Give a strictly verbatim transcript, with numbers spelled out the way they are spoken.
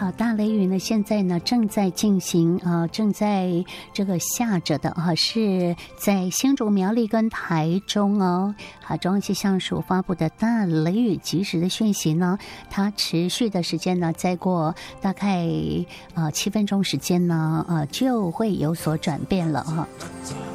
好，大雷雨呢，现在呢正在进行啊，正在这个下着的啊，是在新竹、苗栗跟台中哦。好，中央气象署发布的大雷雨及时的讯息呢，它持续的时间呢，再过大概呃七分钟时间呢，呃就会有所转变了哈。